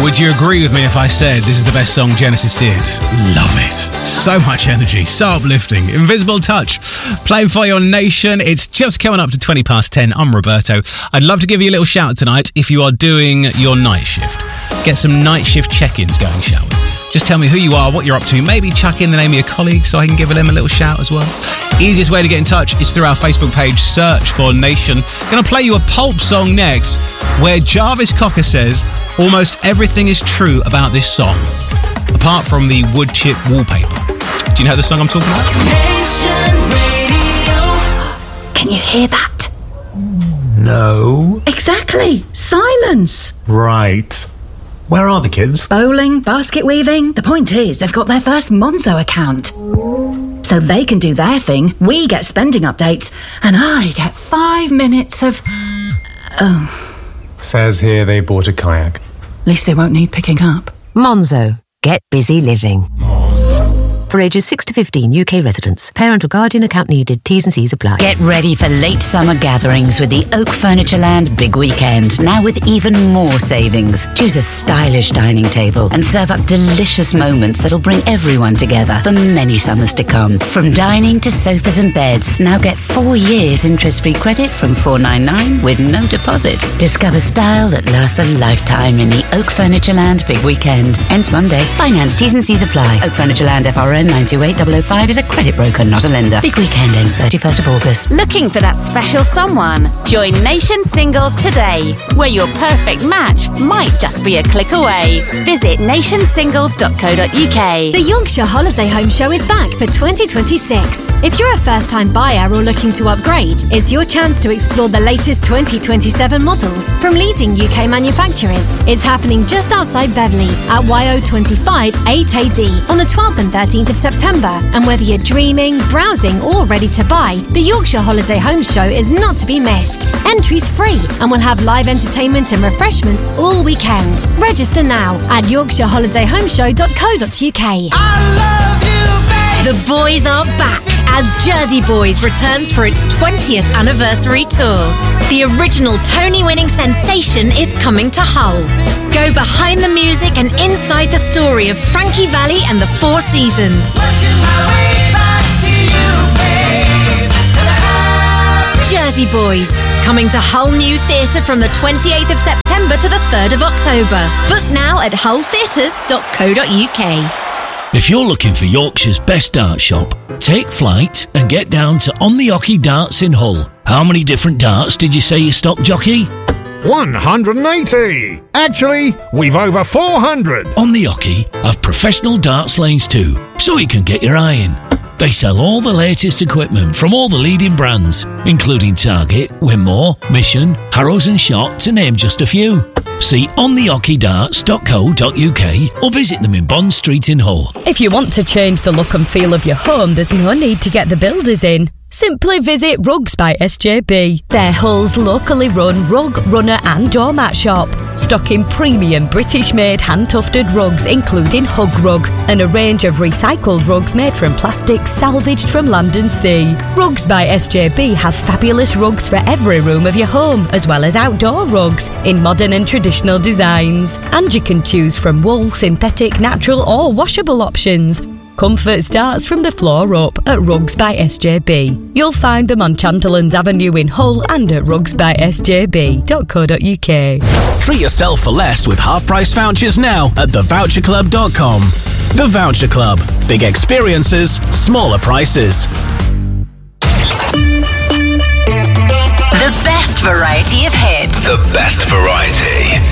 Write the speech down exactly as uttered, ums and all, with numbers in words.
Would you agree with me if I said this is the best song Genesis did? Love it. So much energy, so uplifting. Invisible Touch, playing for your nation. It's just coming up to twenty past ten. I'm Roberto. I'd love to give you a little shout tonight if you are doing your night shift. Get some night shift check-ins going, shall we? Just tell me who you are, what you're up to. Maybe chuck in the name of your colleague so I can give them a little shout as well. Easiest way to get in touch is through our Facebook page. Search for Nation. Going to play you a Pulp song next, where Jarvis Cocker says almost everything is true about this song, apart from the wood chip wallpaper. Do you know the song I'm talking about? Nation Radio. Can you hear that? No. Exactly. Silence. Right. Where are the kids? Bowling, basket weaving. The point is, they've got their first Monzo account. So they can do their thing, we get spending updates, and I get five minutes of... Oh. Says here they bought a kayak. At least they won't need picking up. Monzo. Get busy living. For ages six to fifteen, U K residents. Parent or guardian account needed. T's and C's apply. Get ready for late summer gatherings with the Oak Furnitureland Big Weekend, now with even more savings. Choose a stylish dining table and serve up delicious moments that'll bring everyone together for many summers to come. From dining to sofas and beds, now get four years interest-free credit from four ninety-nine with no deposit. Discover style that lasts a lifetime in the Oak Furnitureland Big Weekend. Ends Monday. Finance, T's and C's apply. Oak Furnitureland F R N nine two eight zero zero five is a credit broker, not a lender. Big Weekend ends thirty-first of August. Looking for that special someone? Join Nation Singles today, where your perfect match might just be a click away. Visit nation singles dot co dot uk. The Yorkshire Holiday Home Show is back for twenty twenty-six. If you're a first-time buyer or looking to upgrade, it's your chance to explore the latest twenty twenty-seven models from leading U K manufacturers. It's happening just outside Beverley at Y O twenty-five eight A D on the twelfth and thirteenth of September. And whether you're dreaming, browsing or ready to buy, the Yorkshire Holiday Home Show is not to be missed. Entry's free and we'll have live entertainment and refreshments all weekend. Register now at yorkshire holiday home show dot co dot uk. I love you, babe. The boys are back as Jersey Boys returns for its twentieth anniversary tour. The original Tony-winning sensation is coming to Hull. Go behind the music and inside the story of Frankie Valli and the Four Seasons. Jersey Boys, coming to Hull New Theatre from the twenty-eighth of September to the third of October. Book now at hull theatres dot co dot uk. If you're looking for Yorkshire's best dart shop, take flight and get down to On the Ocky Darts in Hull. How many different darts did you say you stock, jockey? one hundred eighty! Actually, we've over four hundred! On the Ocky have professional darts lanes too, so you can get your eye in. They sell all the latest equipment from all the leading brands, including Target, Winmore, Mission, Harrows and Shot, to name just a few. See on the ocky darts dot co dot uk or visit them in Bond Street in Hull. If you want to change the look and feel of your home, there's no need to get the builders in. Simply visit Rugs by S J B. They're Hull's locally run rug, runner and doormat shop, stocking premium British-made hand-tufted rugs including Hug Rug and a range of recycled rugs made from plastic salvaged from land and sea. Rugs by S J B have fabulous rugs for every room of your home, as well as outdoor rugs in modern and traditional designs. And you can choose from wool, synthetic, natural or washable options. Comfort starts from the floor up at Rugs by S J B. You'll find them on Chanterlands Avenue in Hull and at rugs by s j b dot co dot uk. Treat yourself for less with half-price vouchers now at the voucher club dot com. The Voucher Club. Big experiences, smaller prices. The best variety of hits. The best variety.